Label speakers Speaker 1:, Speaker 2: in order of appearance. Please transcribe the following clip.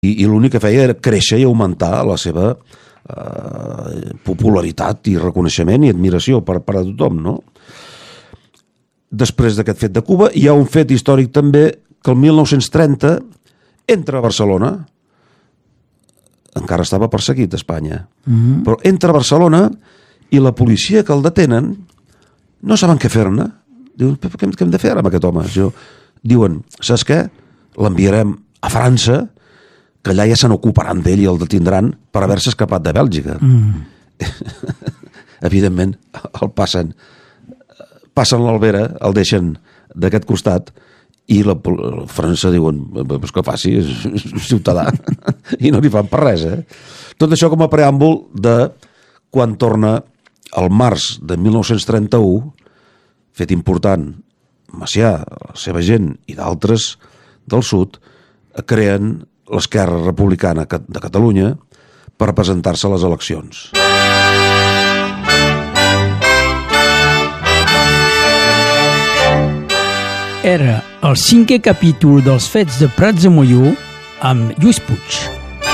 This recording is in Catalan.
Speaker 1: I l'únic que feia era créixer i augmentar la seva popularitat i reconeixement i admiració per a tothom, no? Després d'aquest fet de Cuba hi ha un fet històric també que el 1930 entra a Barcelona, encara estava perseguit a Espanya, però entra a Barcelona i la policia que el detenen no saben què fer-ne. Diuen, què hem de fer ara amb aquest home? Diuen, saps què? L'enviarem a França, que allà ja se n'ocuparan d'ell i el detindran per haver-se escapat de Bèlgica. Evidentment, el passen l'Albera, el deixen d'aquest costat i la França diuen, pues que faci, és ciutadà, i no li fan per res. Tot això com a preàmbul de quan torna al març de 1931, fet important, Macià, la seva gent i d'altres del sud creen l'Esquerra Republicana de Catalunya per presentar-se a les eleccions.
Speaker 2: Era el 5è capítol dels Fets de Prats de Molló amb Lluís Puig.